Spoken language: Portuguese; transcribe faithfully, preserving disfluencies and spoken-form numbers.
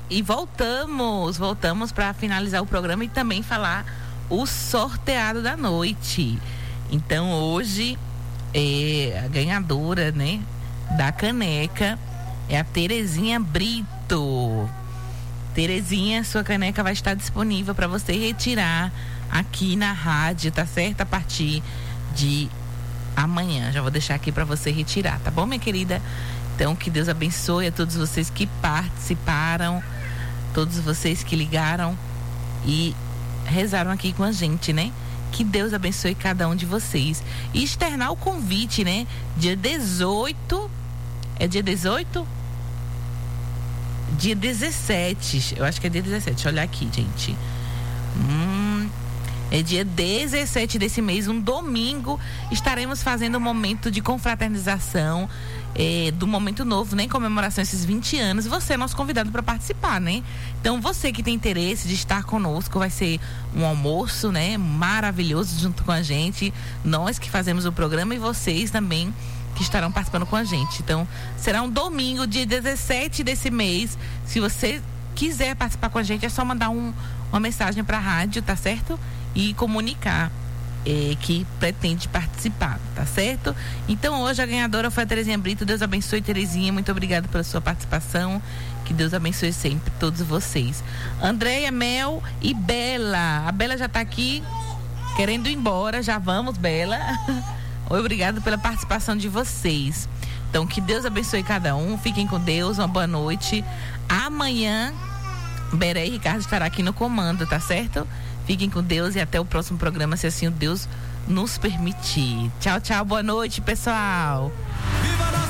E voltamos, voltamos para finalizar o programa e também falar o sorteado da noite. Então hoje é a ganhadora, né, da caneca é a Terezinha Brito. Terezinha, sua caneca vai estar disponível para você retirar aqui na rádio, tá certo? A partir de amanhã. Já vou deixar aqui para você retirar, tá bom, minha querida? Então, que Deus abençoe a todos vocês que participaram, todos vocês que ligaram e rezaram aqui com a gente, né? Que Deus abençoe cada um de vocês. E externar o convite, né? Dia dezoito. É dia dezoito? Dia dezessete. Eu acho que é dia dezessete. Deixa eu olhar aqui, gente. Hum. É dia dezessete desse mês, um domingo, estaremos fazendo um momento de confraternização é, do Momento Novo, né? Em comemoração a esses vinte anos. Você é nosso convidado para participar, né? Então, você que tem interesse de estar conosco, vai ser um almoço, né? Maravilhoso junto com a gente. Nós que fazemos o programa e vocês também que estarão participando com a gente. Então, será um domingo, dia dezessete desse mês. Se você quiser participar com a gente, é só mandar um, uma mensagem para a rádio, tá certo? E comunicar eh, que pretende participar, tá certo? Então hoje a ganhadora foi a Terezinha Brito. Deus abençoe, Terezinha, muito obrigada pela sua participação, que Deus abençoe sempre todos vocês. Andréia, Mel e Bela. A Bela já tá aqui querendo ir embora, já vamos, Bela. Obrigada pela participação de vocês. Então que Deus abençoe cada um, fiquem com Deus, uma boa noite. Amanhã Beré e Ricardo estará aqui no comando, tá certo? Fiquem com Deus e até o próximo programa, se assim o Deus nos permitir. Tchau, tchau, boa noite, pessoal.